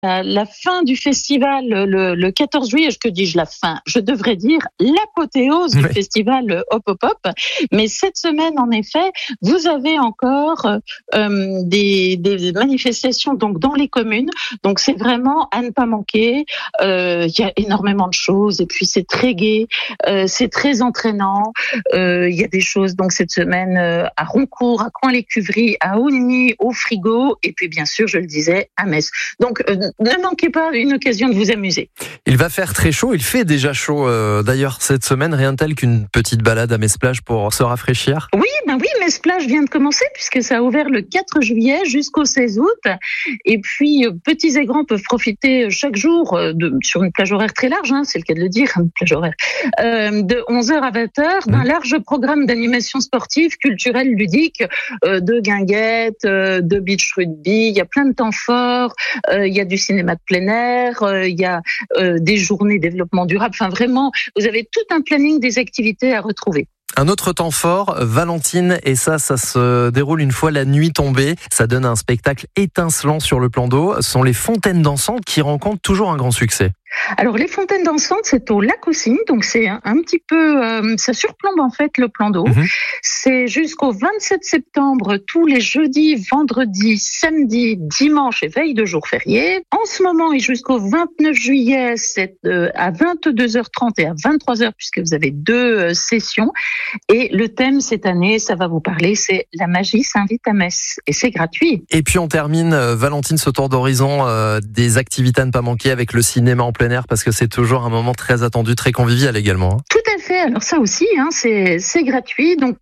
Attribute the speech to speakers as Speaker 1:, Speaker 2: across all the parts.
Speaker 1: La fin du festival le 14 juillet, que dis-je la fin? Je devrais dire l'apothéose du festival Hop Hop Hop. Mais cette semaine, en effet, vous avez encore des manifestations donc dans les communes. Donc c'est vraiment à ne pas manquer. Il y a énormément de choses et puis c'est très gai, c'est très entraînant. Il y a des choses donc cette semaine à Roncourt, à Coin-les-Cuveries, à Aulny, au Frigo et puis bien sûr, je le disais, à Metz. Donc ne manquez pas une occasion de vous amuser.
Speaker 2: Il va faire très chaud, il fait déjà chaud d'ailleurs cette semaine, rien de tel qu'une petite balade à Metz-Plage pour se rafraîchir.
Speaker 1: Oui, Metz-Plage vient de commencer puisque ça a ouvert le 4 juillet jusqu'au 16 août. Et puis, petits et grands peuvent profiter chaque jour sur une plage horaire très large, c'est le cas de le dire, une plage horaire, de 11h à 20h, d'un large programme d'animation sportive, culturelle, ludique, de guinguettes, de beach rugby, il y a plein de temps forts, il y a du cinéma de plein air, il y a des journées développement durable, enfin vraiment, vous avez tout un planning des activités à retrouver.
Speaker 2: Un autre temps fort, Valentine, et ça se déroule une fois la nuit tombée. Ça donne un spectacle étincelant sur le plan d'eau. Ce sont les fontaines dansantes qui rencontrent toujours un grand succès.
Speaker 1: Alors les fontaines dansantes, c'est au lac Aussigne, donc c'est un petit peu, ça surplombe en fait le plan d'eau. C'est jusqu'au 27 septembre, tous les jeudis, vendredis, samedis, dimanches et veille de jour férié. En ce moment et jusqu'au 29 juillet, c'est à 22h30 et à 23h puisque vous avez 2 sessions. Et le thème cette année, ça va vous parler, c'est la magie s'invite à Metz et c'est gratuit.
Speaker 2: Et puis on termine, Valentine, ce tour d'horizon des activités à ne pas manquer avec le cinéma en plein air parce que c'est toujours un moment très attendu, très convivial également.
Speaker 1: Tout à fait. Alors ça aussi, c'est gratuit. Donc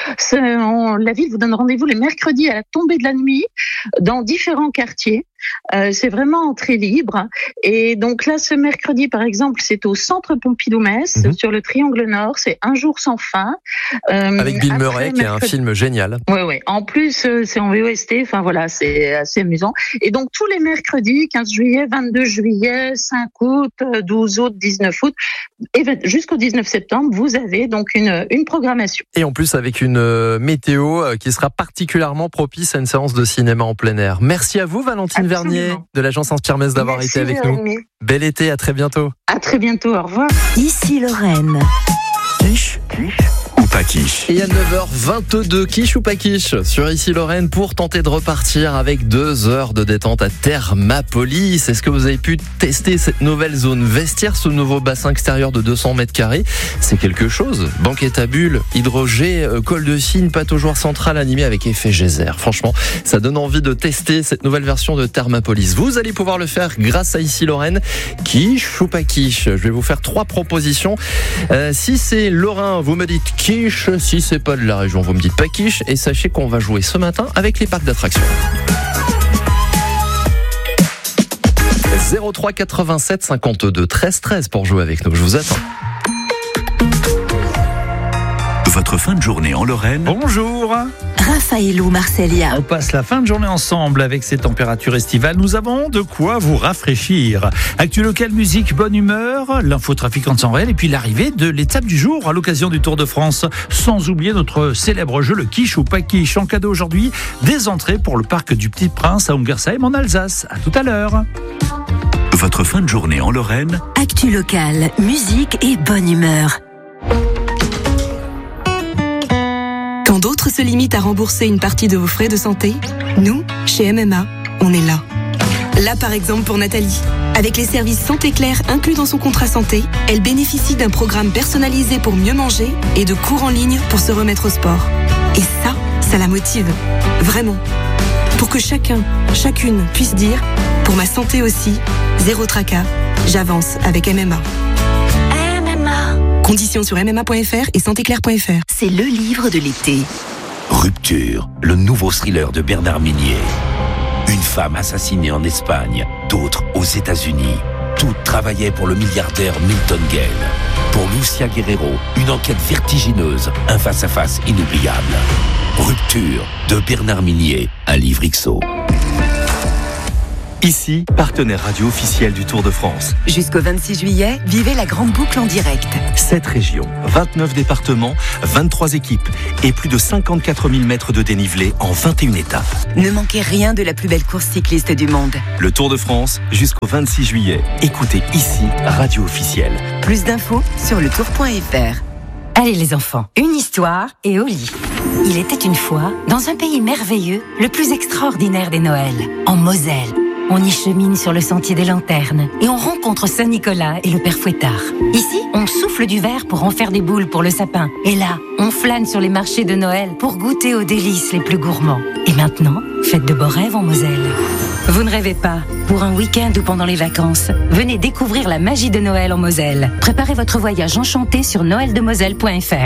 Speaker 1: la ville vous donne rendez-vous les mercredis à la tombée de la nuit dans différents quartiers. C'est vraiment entrée libre. Et donc là, ce mercredi, par exemple, c'est au Centre Pompidou-Metz, sur le Triangle Nord. C'est Un jour sans fin.
Speaker 2: Avec Bill Murray, qui est un film génial.
Speaker 1: Oui. En plus, c'est en VOST. Enfin voilà, c'est assez amusant. Et donc tous les mercredis, 15 juillet, 22 juillet, 5 août, 12 août, 19 août, et jusqu'au 19 septembre, vous avez donc une programmation.
Speaker 2: Et en plus, avec une météo qui sera particulièrement propice à une séance de cinéma en plein air. Merci à vous, Valentine Vernier, de l'agence Inspire Metz, d'avoir été avec nous. Bel été, à très bientôt.
Speaker 1: À très bientôt, au revoir.
Speaker 3: Ici Lorraine.
Speaker 4: Quiche ou pas quiche?
Speaker 2: Et à 9h22, quiche ou pas quiche sur Ici Lorraine pour tenter de repartir avec 2 heures de détente à Thermapolis. Est-ce que vous avez pu tester cette nouvelle zone vestiaire, ce nouveau bassin extérieur de 200 mètres carrés? C'est quelque chose. Banquette à bulles, hydrogé, col de cygne, pataugeoire centrale animée avec effet geyser. Franchement, ça donne envie de tester cette nouvelle version de Thermapolis. Vous allez pouvoir le faire grâce à Ici Lorraine. Quiche ou pas quiche? Je vais vous faire 3 propositions. Si c'est Lorrain, vous me dites quiche. Si c'est pas de la région, vous me dites pas quiche. Et sachez qu'on va jouer ce matin avec les parcs d'attractions. 03 87 52 13 13 pour jouer avec nous. Je vous attends.
Speaker 4: Votre fin de journée en Lorraine.
Speaker 5: Bonjour.
Speaker 3: Raphaël ou Marcelia.
Speaker 5: On passe la fin de journée ensemble avec ces températures estivales. Nous avons de quoi vous rafraîchir. Actu local, musique, bonne humeur, l'infotrafic en temps réel et puis l'arrivée de l'étape du jour à l'occasion du Tour de France. Sans oublier notre célèbre jeu, le quiche ou pas quiche. En cadeau aujourd'hui, des entrées pour le parc du Petit Prince à Ungersheim en Alsace. À tout à l'heure.
Speaker 4: Votre fin de journée en Lorraine.
Speaker 3: Actu local, musique et bonne humeur. Quand d'autres se limitent à rembourser une partie de vos frais de santé, nous, chez MMA, on est là. Là, par exemple, pour Nathalie. Avec les services Santé Claire inclus dans son contrat santé, elle bénéficie d'un programme personnalisé pour mieux manger et de cours en ligne pour se remettre au sport. Et ça la motive. Vraiment. Pour que chacune puisse dire, pour ma santé aussi, zéro tracas, j'avance avec MMA. Conditions sur mma.fr et santéclair.fr. C'est le livre de l'été.
Speaker 4: Rupture, le nouveau thriller de Bernard Minier. Une femme assassinée en Espagne, d'autres aux États-Unis. Toutes travaillaient pour le milliardaire Milton Gale. Pour Lucia Guerrero, une enquête vertigineuse, un face-à-face inoubliable. Rupture de Bernard Minier, un livre XO.
Speaker 6: Ici, partenaire radio officiel du Tour de France.
Speaker 7: Jusqu'au 26 juillet, vivez la grande boucle en direct.
Speaker 6: 7 régions, 29 départements, 23 équipes et plus de 54 000 mètres de dénivelé en 21 étapes.
Speaker 7: Ne manquez rien de la plus belle course cycliste du monde.
Speaker 6: Le Tour de France, jusqu'au 26 juillet. Écoutez ici, radio officielle.
Speaker 7: Plus d'infos sur letour.fr.
Speaker 8: Allez les enfants, une histoire et au lit. Il était une fois, dans un pays merveilleux, le plus extraordinaire des Noëls, en Moselle. On y chemine sur le sentier des lanternes et on rencontre Saint-Nicolas et le Père Fouettard. Ici, on souffle du verre pour en faire des boules pour le sapin. Et là, on flâne sur les marchés de Noël pour goûter aux délices les plus gourmands. Et maintenant, faites de beaux rêves en Moselle. Vous ne rêvez pas? Pour un week-end ou pendant les vacances, venez découvrir la magie de Noël en Moselle. Préparez votre voyage enchanté sur noeldemoselle.fr.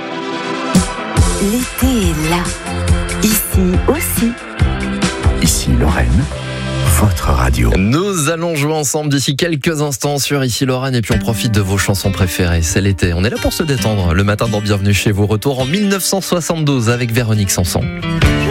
Speaker 7: L'été est là. Ici aussi.
Speaker 6: Ici, Lorraine. Votre radio.
Speaker 2: Nous allons jouer ensemble d'ici quelques instants sur Ici Lorraine et puis on profite de vos chansons préférées. C'est l'été. On est là pour se détendre le matin dans Bienvenue chez vous. Retour en 1972 avec Véronique Sanson.